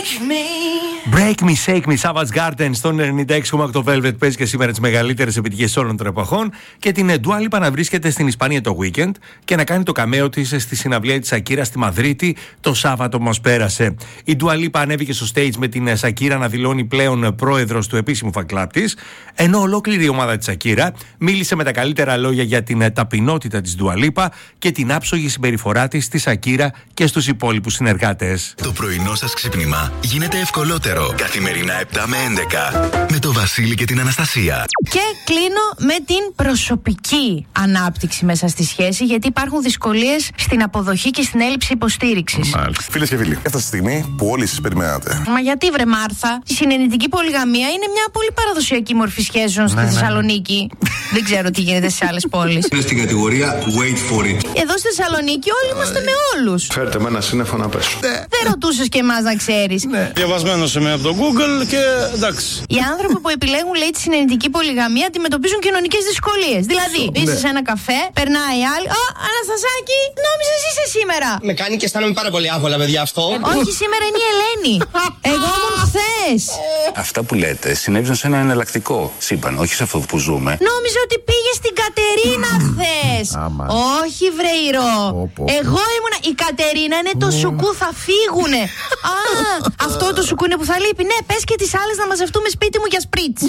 Break Me, Shake Me, Savage Garden στον 96,8 Velvet παίζει και σήμερα τις μεγαλύτερες επιτυχίες όλων των εποχών και την Dua Lipa να βρίσκεται στην Ισπανία το weekend και να κάνει το καμέο της στη συναυλία της Shakira στη Μαδρίτη το Σάββατο μας πέρασε. Η Dua Lipa ανέβηκε στο stage με την Shakira να δηλώνει πλέον πρόεδρος του επίσημου fan club της, ενώ ολόκληρη η ομάδα της Shakira μίλησε με τα καλύτερα λόγια για την ταπεινότητα της Dua Lipa και την άψογη συμπεριφορά της στη Shakira και στους υπόλοιπους συνεργάτες. Το πρωινό σας ξύπνημα γίνεται ευκολότερο. Καθημερινά 7 με 11 με το Βασίλη και την Αναστασία. Και κλείνω με την προσωπική ανάπτυξη μέσα στη σχέση, γιατί υπάρχουν δυσκολίες στην αποδοχή και στην έλλειψη υποστήριξης. Φίλες και φίλοι, έφτασε τη στιγμή που όλοι εσείς περιμένατε. Μα γιατί βρε Μάρθα, η συνενετική πολυγαμία είναι μια πολύ παραδοσιακή μορφή σχέσεων στη Θεσσαλονίκη. Δεν ξέρω τι γίνεται σε άλλες πόλεις. Είναι στην κατηγορία wait for it. Εδώ στη Θεσσαλονίκη όλοι είμαστε με όλους. Φέρτε με ένα σύννεφο να πέσω. Δεν ρωτούσες και εμάς να ξέρεις. Διαβασμένος είμαι από το Google και εντάξει. Οι άνθρωποι που επιλέγουν, λέει, τη συνενετική πολυγαμία αντιμετωπίζουν κοινωνικές δυσκολίες. Δηλαδή, είσαι σε ένα καφέ, περνάει άλλη. Ω, Αναστασάκη, νόμιζες είσαι σήμερα. Με κάνει και αισθάνομαι πάρα πολύ άβολα, παιδιά, αυτό. Όχι, σήμερα είναι η Ελένη. Εγώ ήμουν χθες. Αυτά που λέτε συνέβησαν σε ένα εναλλακτικό σύμπαν, όχι σε αυτό που ζούμε. Νόμιζα ότι πήγε στην Κατερίνα χθες. Όχι, βρεϊρό. Εγώ ήμουνα. Η Κατερίνα είναι το σουκού, θα φύγουνε. Α, αυτό το σουκού είναι που θα λείπει. Ναι, πες και τις άλλες να μαζευτούμε σπίτι μου για σπρίτς.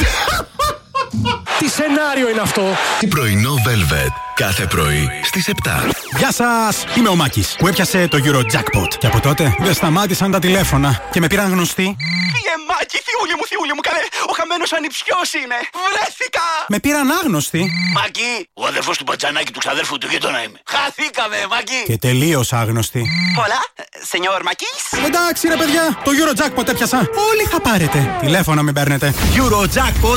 Τι σενάριο είναι αυτό? Τι πρωινό Velvet κάθε πρωί στις 7. Γεια σας! Είμαι ο Μάκης που έπιασε το Eurojackpot. Και από τότε δεν σταμάτησαν τα τηλέφωνα και με πήραν γνωστοί. Μάκη, θιούλη μου, καλέ, ο χαμένος ανιψιός είναι. Βρέθηκα! Με πήραν άγνωστοι. Μάκη, ο αδερφός του Πατζανάκη του ξαδέρφου του γείτονα είμαι. Χαθήκαμε, Μάκη! Και τελείως άγνωστοι. Hola, señor Μάκης. Εντάξει ρε παιδιά, το Eurojackpot έπιασα. Όλοι θα πάρετε. Τηλέφωνα μην παίρνετε. Eurojackpot